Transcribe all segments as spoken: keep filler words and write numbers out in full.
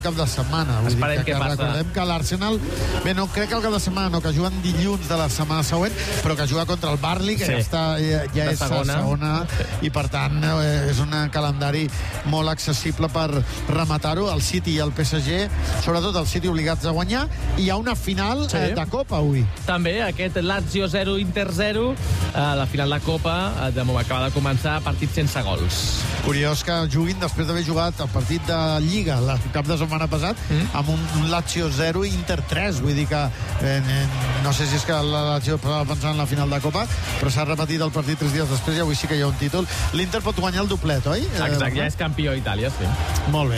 cap de setmana. Vull Esperem dir que, què que passa. recordem que l'Arsenal, bé, no crec que el cap de setmana, no, que juguen dilluns de la setmana següent, però que juga contra el Burnley, que Sí. ja, està, ja, ja De és segona. segona, i per tant eh, és un calendari molt accessible per rematar-ho. El City i el P S G, sobretot el City obligats a guanyar, i hi ha una final Sí. eh, de Copa avui. També aquest Lazio zero, Inter zero, a la final de Copa, de moment acaba de començar, partit sense gols. Curiós que juguin després d'haver jugat el partit de Lliga el cap de setmana passat mm. amb un, un Lazio zero i Inter tres, vull dir que eh, no sé si és que la Lazio estava pensant en la final de Copa, però s'ha repetit el partit tres dies després i avui sí que hi ha un títol. L'Inter pot guanyar el doblet, oi? Exacte, eh, ja és campió a Itàlia, sí. Molt bé.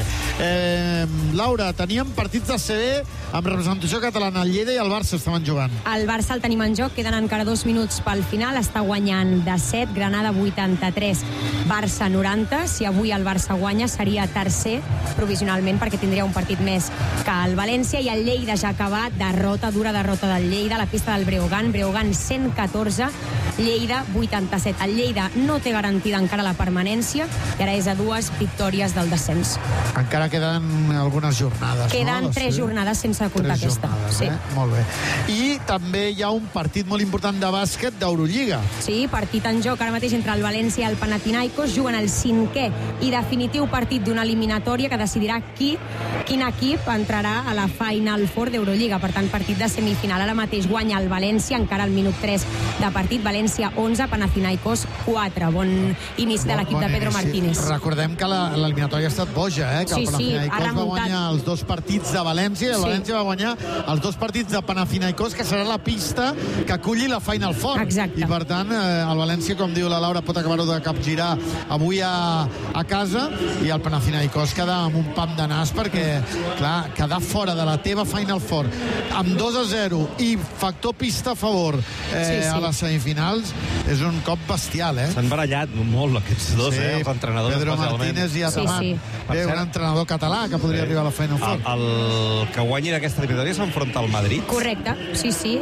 Eh, Laura, teníem partits de C B amb representació catalana. El Lleida i el Barça estaven jugant. El Barça el tenim en joc, queden encara dos minuts pel final, està guanyant de set, Granada vuitanta-tres, Barça noranta. Si avui el Barça guanya seria tercer provisionalment perquè tindria un partit més que el València, i el Lleida ja ha acabat, derrota, dura derrota del Lleida a la pista del Breogán, Breogán cent catorze, Lleida vuitanta-set. El Lleida no té garantida encara la permanència i ara és a dues victòries del descens. Encara queden algunes jornades. Queden no? tres Sí. jornades sense comptar Tres aquesta. jornades, Sí. eh? Molt bé. I també hi ha un partit molt important de bàsquet d'Eurolliga. Sí, partit en joc ara mateix entre el València i el Panathinaikos. Juguen el cinquè i definitiu partit d'una eliminatòria que decidirà qui, quin equip entrarà a la Final Four d'Eurolliga. Per tant, partit de semifinal. Ara mateix guanya el València, encara al minut tres de partit. València onze, Panathinaikos quatre. Bon inici de l'equip Bon de Pedro inici. Martínez. Recordem que la- l'eliminatòria ha estat boja, eh? Que Sí, el sí, Panathinaikos ha va remuntat. guanyar els dos partits de València i el Sí. València va guanyar els dos partits de Panathinaikos, que serà la pista que aculli la Final Four. Exacte. I per tant, eh, el València, com diu la Laura, pot acabar-ho de capgirar avui a, a casa, i el Panathinaikos queda amb un pam de nas perquè, clar, quedar fora de la teva Final Four amb dos a zero i factor pista a favor eh, Sí, sí. a les semifinals és un cop bestial, eh? S'han barallat molt aquests dos, Sí, eh, els entrenadors Pedro especialment. Martínez i Ataman. Sí, sí. Bé, Per un cert- entrenador català que podria Sí. arribar a la Final Four. El, el que guanyi aquesta eliminatòria s'enfronta al Madrid. Correcte, sí, sí.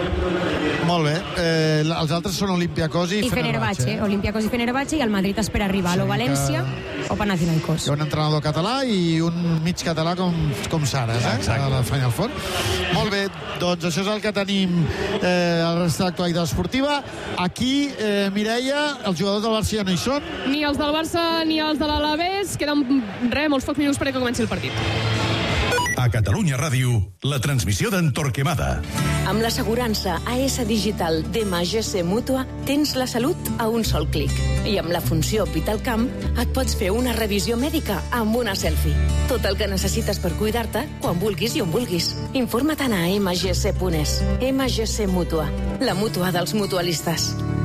Molt bé. Eh, els altres són Olympiacos i, I Fenerbahce, Olympiacos i Fenerbahce, i el Madrid espera arribar Sí, a o que- València o Panathinaikos. Hi ha un entrenador català i un mig català com, com Saras, eh? Exacte. A la Final Four. Molt bé, doncs això és el que tenim eh, a la resta d'actualitat esportiva. Aquí, eh, Mireia, els jugadors del Barça ja no hi són. Ni els del Barça ni els de l'Alavés. Queden, res, molts pocs minuts perquè comenci el partit. A Catalunya Ràdio, la transmissió d'en Torquemada. Amb l'assegurança A S Digital d'M G C Mútua tens la salut a un sol clic. I amb la funció Vitalcamp et pots fer una revisió mèdica amb una selfie. Tot el que necessites per cuidar-te quan vulguis i on vulguis. Informa't a m g c punt es. M G C Mútua, la mútua dels mutualistes.